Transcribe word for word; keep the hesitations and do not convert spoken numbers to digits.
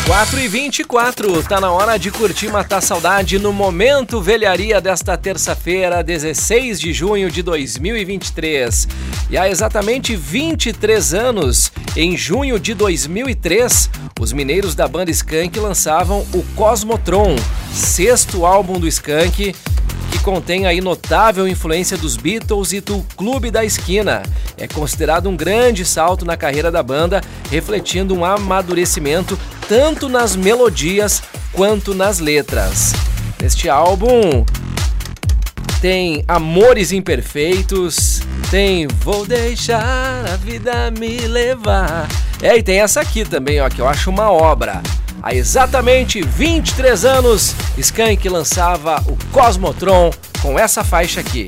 quatro e vinte e quatro, tá na hora de curtir Matar Saudade no Momento Velharia desta terça-feira, dezesseis de junho de dois mil e vinte e três. E há exatamente vinte e três anos, em junho de dois mil e três, os mineiros da banda Skank lançavam o Cosmotron, sexto álbum do Skank, que contém aí notável influência dos Beatles e do Clube da Esquina. É considerado um grande salto na carreira da banda, refletindo um amadurecimento tanto nas melodias quanto nas letras. Neste álbum tem Amores Imperfeitos, tem Vou Deixar a Vida Me Levar. É, e tem essa aqui também, ó, que eu acho uma obra. Há exatamente vinte e três anos, Skank lançava o Cosmotron com essa faixa aqui.